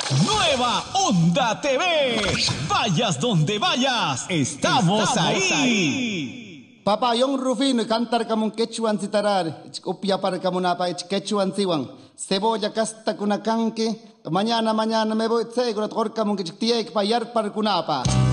Nueva Onda TV. Vayas donde vayas, estamos ahí. Papa yung Rufino cantar kamong quechuan sitarar, upia para kamunapa quechuan siwang. Cebolla casta kuna kanke, mañana me voy seguro tor kamong kichtiek payar para kunapa.